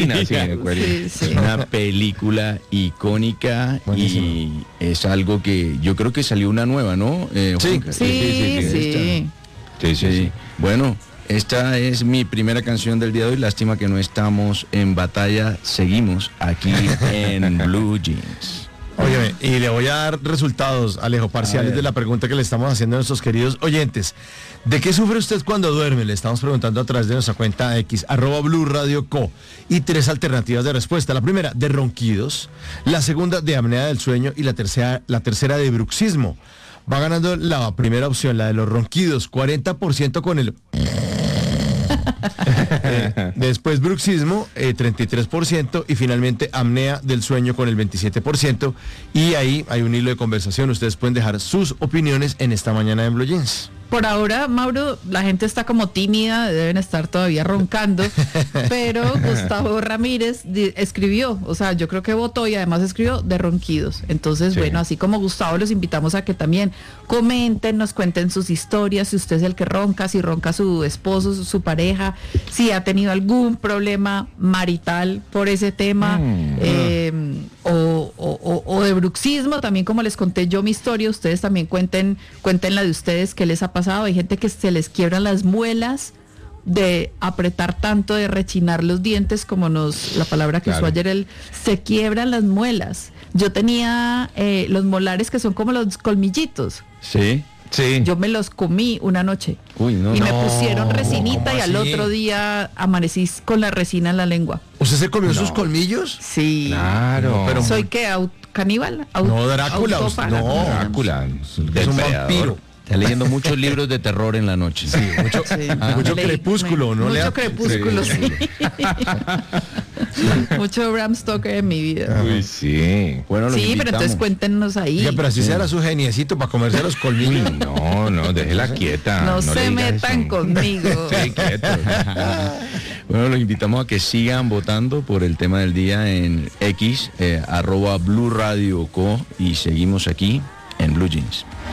Cuerina, sí, Cuerina. Sí. Una película icónica. Buenísimo. Y es algo que yo creo que salió una nueva, ¿no? Juanca? Sí. Sí. Bueno, esta es mi primera canción del día de hoy. Lástima que no estamos en batalla. Seguimos aquí en Blue Jeans. Óyeme, y le voy a dar resultados, Alejo, parciales de la pregunta que le estamos haciendo a nuestros queridos oyentes. ¿De qué sufre usted cuando duerme? Le estamos preguntando a través de nuestra cuenta X, @Blue Radio Co. Y 3 alternativas de respuesta. La primera, de ronquidos. La segunda, de apnea del sueño. Y la tercera de bruxismo. Va ganando la primera opción, la de los ronquidos, 40% con el... Después bruxismo, 33%, y finalmente apnea del sueño con el 27%. Y ahí hay un hilo de conversación. Ustedes pueden dejar sus opiniones en esta mañana en Blue Jeans. Por ahora, Mauro, la gente está como tímida, deben estar todavía roncando, pero Gustavo Ramírez escribió, o sea, yo creo que votó y además escribió de ronquidos. Entonces, Sí. bueno, así como Gustavo, los invitamos a que también comenten, nos cuenten sus historias, si usted es el que ronca, si ronca su esposo, su pareja, si ha tenido algún problema marital por ese tema, o de bruxismo, también como les conté yo mi historia, ustedes también cuenten la de ustedes, qué les ha pasado. Hay gente que se les quiebran las muelas de apretar tanto, de rechinar los dientes, como la palabra que usó ayer, se quiebran las muelas. Yo tenía los molares que son como los colmillitos. Sí. Sí. Yo me los comí una noche. Uy, no. Y me No, pusieron resinita ¿cómo y al así? otro día amanecí con la resina en la lengua. ¿Usted se comió sus colmillos? Sí. Claro. Pero- ¿Soy qué? ¿Caníbal? No, Drácula, Autófana. no. Drácula. Es un depredador. vampiro. Está leyendo muchos libros de terror en la noche. Sí, mucho, Sí, mucho leí- crepúsculo, ¿no? Mucho crepúsculo, Sí. sí. Mucho Bram Stoker en mi vida. Uy, sí. Bueno, los Sí, pero invitamos. entonces cuéntenos ahí. Ya, pero así será su geniecito para comerse los colmillos. Uy, no, déjela quieta. No le se diga metan eso. conmigo. Sí, quieto. Bueno, los invitamos a que sigan votando por el tema del día en X, @Blue Radio Co. Y seguimos aquí en Blue Jeans.